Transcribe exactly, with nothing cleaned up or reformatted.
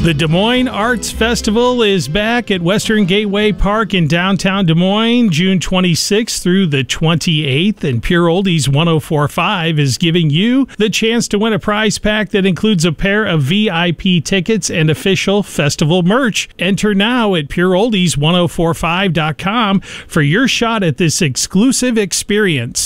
The Des Moines Arts Festival is back at Western Gateway Park in downtown Des Moines, June twenty-sixth through the twenty-eighth. And Pure Oldies one oh four point five is giving you the chance to win a prize pack that includes a pair of V I P tickets and official festival merch. Enter now at pure oldies ten forty-five dot com for your shot at this exclusive experience.